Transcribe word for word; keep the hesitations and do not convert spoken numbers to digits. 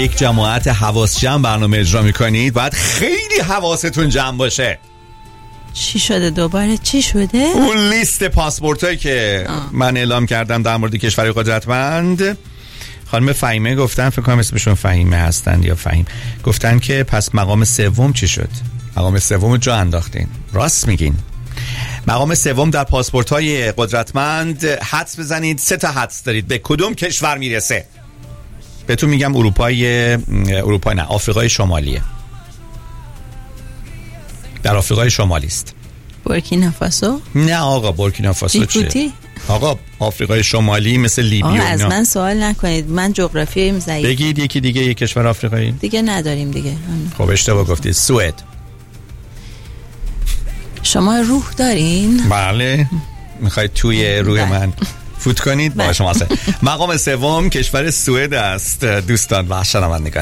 یک جماعت حواس جمع برنامه اجرا میکنید باید خیلی حواستون جمع باشه. چی شده دوباره؟ چی شده؟ اون لیست پاسپورت هایی که آه. من اعلام کردم در مورد کشور قدرتمند، خانم فهیمه گفتن، فکر کنم اسمشون فهیمه هستن یا فهیم، گفتن که پس مقام سوم چی شد؟ مقام سوم جا انداختین. راست میگین. مقام سوم در پاسپورت های قدرتمند حدس بزنید، سه تا حدس دارید. به کدوم کشور میرسه؟ بهتون میگم اروپای اروپا نه، آفریقای شمالیه. در آفریقای شمالی است. بورکینافاسو؟ نه آقا، بورکینافاسو چیه؟ آقا آفریقای شمالی مثل لیبی و اینا. از من سوال نکنید، من جغرافیایم ضعیف. بگید یکی دیگه، یک کشور آفریقایی دیگه نداریم دیگه. خب اشتباه گفتید. سوئد. شما روح دارین؟ بله. میخواید توی روح من فوت کنید؟ با شما. مقام سوم کشور سوئد است دوستان و شنوندگان.